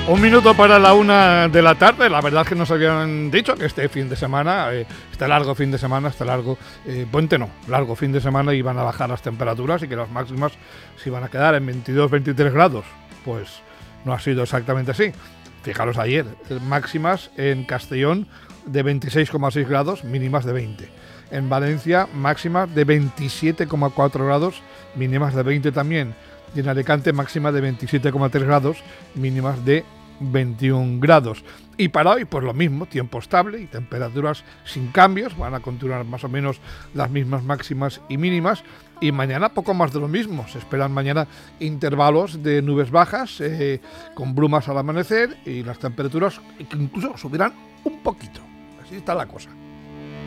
Un minuto para la 1 de la tarde. La verdad es que nos habían dicho que este fin de semana, este largo fin de semana, largo fin de semana, iban a bajar las temperaturas y que las máximas se iban a quedar en 22-23 grados. Pues no ha sido exactamente así. Fijaros ayer, máximas en Castellón de 26,6 grados, mínimas de 20. En Valencia, máximas de 27,4 grados, mínimas de 20 también. Y en Alicante, máxima de 27,3 grados, mínimas de 21 grados. Y para hoy, pues lo mismo, tiempo estable y temperaturas sin cambios, van a continuar más o menos las mismas máximas y mínimas. Y mañana poco más de lo mismo, se esperan mañana intervalos de nubes bajas, con brumas al amanecer, y las temperaturas incluso subirán un poquito. Así está la cosa.